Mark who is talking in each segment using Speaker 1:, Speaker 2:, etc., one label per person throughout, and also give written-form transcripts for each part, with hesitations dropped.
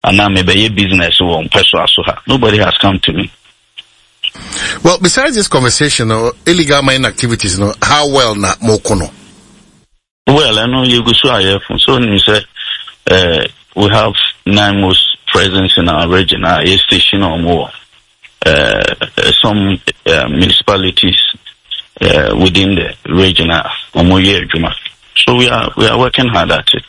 Speaker 1: and now maybe a business or nobody has come to me.
Speaker 2: Well, besides this conversation, illegal mining activities, how well na mokono?
Speaker 1: Well, I know you go so you say we have 9 most presence in our region, our station or more. Some municipalities within the region are Juma. So we are working hard at it.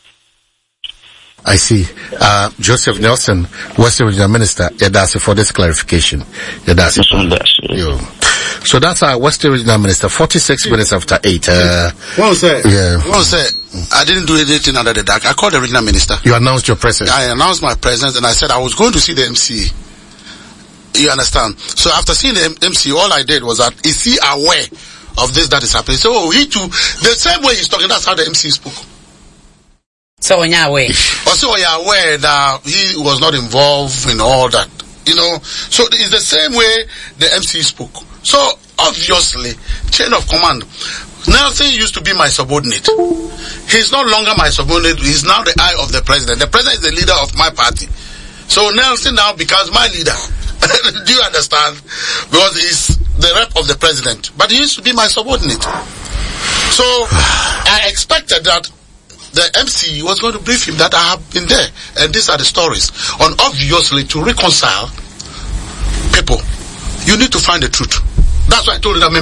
Speaker 2: I see. Joseph Nelson, Western Regional Minister, Yadasi, for this clarification. Yadasi. So that's our Western Regional Minister, 46 minutes after 8.
Speaker 3: One say, I didn't do anything under the dark. I called the Regional Minister.
Speaker 2: You announced your presence?
Speaker 3: I announced my presence and I said I was going to see the MCA. You understand? So after seeing the MCA, all I did was that, is he aware of this that is happening? So he too, the same way he's talking, that's how the MC spoke.
Speaker 4: So when you're aware?
Speaker 3: Also, you're aware that he was not involved in all that, So it's the same way the MC spoke. So obviously, chain of command. Nelson used to be my subordinate. He's no longer my subordinate. He's now the eye of the president. The president is the leader of my party. So Nelson now becomes my leader. Do you understand? Because he's the rep of the president. But he used to be my subordinate. So I expected that the MC was going to brief him that I have been there. And these are the stories. And obviously, to reconcile people, you need to find the truth. That's why I told you that I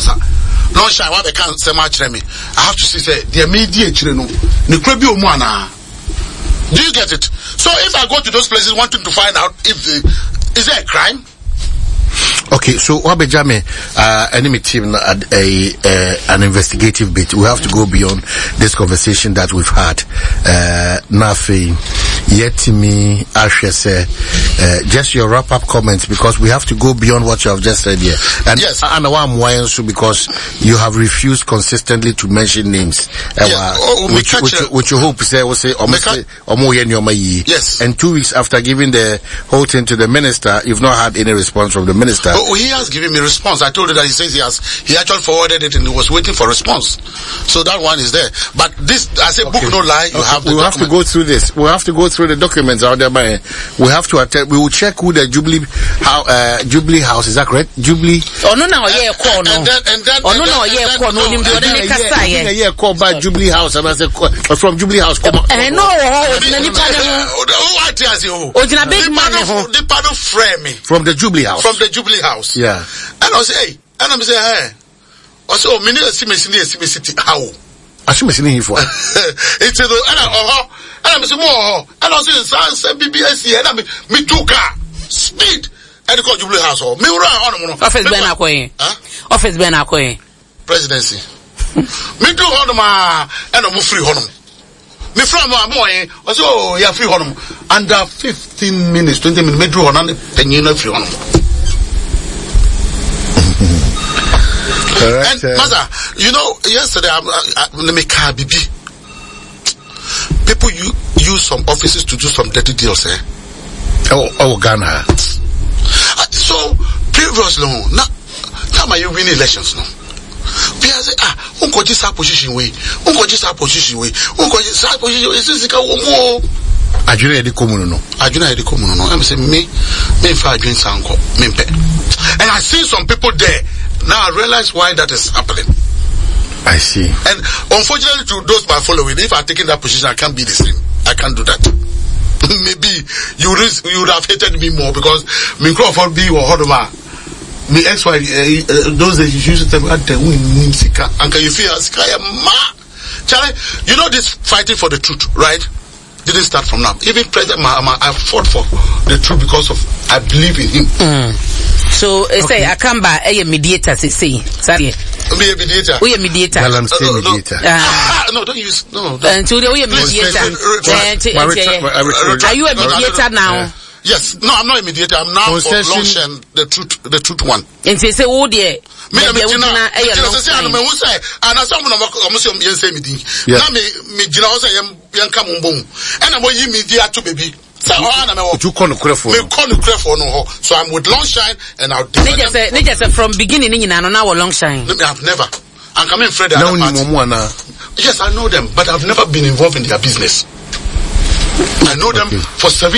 Speaker 3: have to say, the media, do you get it? So if I go to those places wanting to find out if is there a crime?
Speaker 2: Okay, so Wabejame, enemy team an investigative bit. We have to go beyond this conversation that we've had. Nafi, Yetimi, Ashese, just your wrap-up comments, because we have to go beyond what you have just said here. And
Speaker 3: yes,
Speaker 2: because you have refused consistently to mention names. Which you hope say
Speaker 3: yes.
Speaker 2: And 2 weeks after giving the whole thing to the minister, you've not had any response from the minister.
Speaker 3: Oh, he has given me response. I told you that he says he actually forwarded it and he was waiting for response. So that one is there. But this, I say, book no lie, you have the
Speaker 2: We'll have to go through this. We'll have to go through the documents out there. We have to attend. We will check who the Jubilee House, is that correct? Jubilee.
Speaker 4: Oh no, yeah, call no.
Speaker 3: And then
Speaker 2: call by Jubilee House, and I said from Jubilee House. Come on.
Speaker 4: No,
Speaker 2: from the Jubilee House.
Speaker 3: From the Jubilee House.
Speaker 2: Yeah.
Speaker 3: And I say, hey, and I'm saying, hey. Also, many city how?
Speaker 2: I should mention him for.
Speaker 3: It's the and I'm saying more. And I say, BBS and me too car speed. And the Jubilee House. Me run on.
Speaker 4: Office Ben Akoy. Office Ben Akoy.
Speaker 3: Presidency. Me do honor and I'm free honor. Me from my boy, also, you're free honor. Under 15 minutes, 20 minutes, me drew on and you know free honor. And mother, yesterday people use some offices to do some dirty deals, eh?
Speaker 2: Oh, Ghana.
Speaker 3: So previously, now you win elections, no? We say, unko just our position way. This is the
Speaker 2: Ajuna edi komuno no.
Speaker 3: I'm saying me fa adwin sanko mempe. And I see some people there. Now I realize why that is happening.
Speaker 2: I see.
Speaker 3: And unfortunately to those my following, if I taken that position, I can't be the same. I can't do that. Maybe you would have hated me more because me Crawford be or Hodoma. Me XY those days you used to tell me at the win sika. And can you feel Sika ma? Charlie, this fighting for the truth, right? Didn't start from now. Even President Mahama, I fought for the truth because of I believe in him.
Speaker 4: So say I come by a mediator. Say sorry.
Speaker 3: Be a mediator.
Speaker 4: We a mediator.
Speaker 2: Well, I'm still mediator.
Speaker 3: No, don't use no.
Speaker 4: Until we a mediator. Are you a mediator now?
Speaker 3: Yes. No, I'm not a mediator. I'm now for launching the truth one.
Speaker 4: And say oh dear.
Speaker 3: Me say and some of them say me. Now me jina o say yam come mbom. And I'm you media to baby. So I'm with Longshine and I'll do
Speaker 4: it. From beginning now Longshine.
Speaker 3: I've never. I'm coming Fred. Yes, I know them, but I've never been involved in their business. I know them for 7